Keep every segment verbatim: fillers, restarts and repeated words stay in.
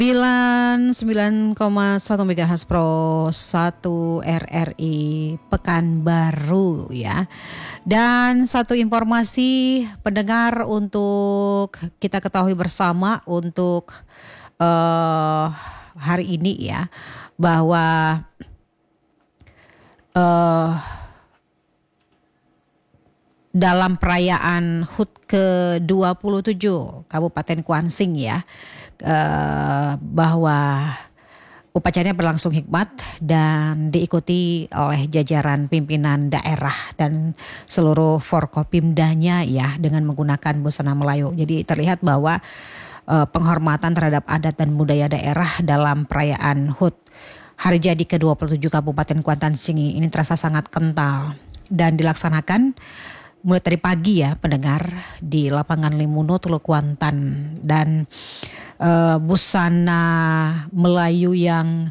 sembilan koma satu megahertz Pro satu R R I Pekanbaru ya. Dan satu informasi pendengar untuk kita ketahui bersama untuk uh, hari ini ya, bahwa uh, dalam perayaan H U T ke dua puluh tujuh Kabupaten Kuansing ya, eh, bahwa upacaranya berlangsung hikmat dan diikuti oleh jajaran pimpinan daerah dan seluruh Forkopimdanya ya dengan menggunakan busana Melayu. Jadi terlihat bahwa eh, penghormatan terhadap adat dan budaya daerah dalam perayaan H U T hari jadi ke dua puluh tujuh Kabupaten Kuansing ini terasa sangat kental dan dilaksanakan mulai dari pagi ya pendengar di lapangan Limuno Teluk Kuantan, dan uh, busana Melayu yang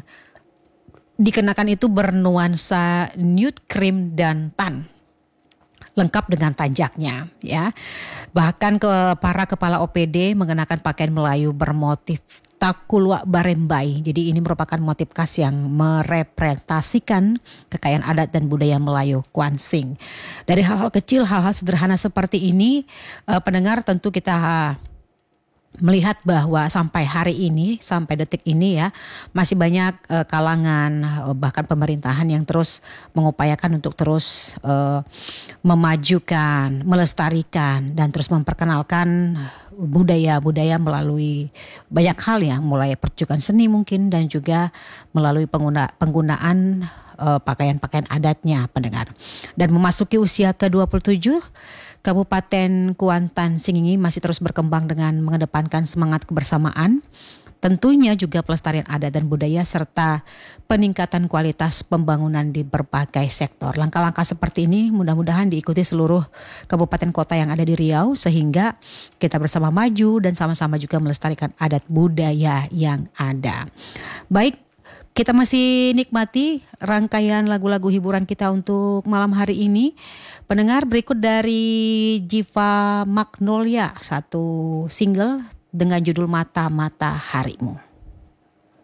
dikenakan itu bernuansa nude, cream dan tan, lengkap dengan tanjaknya ya. Bahkan ke para kepala O P D mengenakan pakaian Melayu bermotif Takulwa Barembai. Jadi ini merupakan motif khas yang merepresentasikan kekayaan adat dan budaya Melayu Kuansing. Dari hal-hal kecil, hal-hal sederhana seperti ini, eh, pendengar tentu kita melihat bahwa sampai hari ini, sampai detik ini ya, masih banyak uh, kalangan uh, bahkan pemerintahan yang terus mengupayakan untuk terus uh, memajukan, melestarikan dan terus memperkenalkan budaya-budaya melalui banyak hal ya, mulai pertunjukan seni mungkin dan juga melalui pengguna, penggunaan uh, pakaian-pakaian adatnya pendengar. Dan memasuki usia ke dua puluh tujuh, Kabupaten Kuantan Singing masih terus berkembang dengan mengedepankan semangat kebersamaan, tentunya juga pelestarian adat dan budaya serta peningkatan kualitas pembangunan di berbagai sektor. Langkah-langkah seperti ini mudah-mudahan diikuti seluruh kabupaten kota yang ada di Riau sehingga kita bersama maju dan sama-sama juga melestarikan adat budaya yang ada. Baik, kita masih nikmati rangkaian lagu-lagu hiburan kita untuk malam hari ini. Pendengar, berikut dari Jiva Magnolia, satu single dengan judul Mata-Mata Harimu.